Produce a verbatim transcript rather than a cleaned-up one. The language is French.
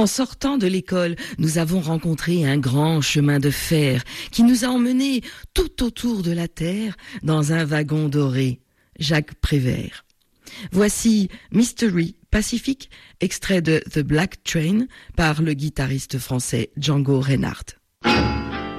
En sortant de l'école, nous avons rencontré un grand chemin de fer qui nous a emmenés tout autour de la terre dans un wagon doré. Jacques Prévert. Voici Mystery Pacific, extrait de The Black Train par le guitariste français Django Reinhardt.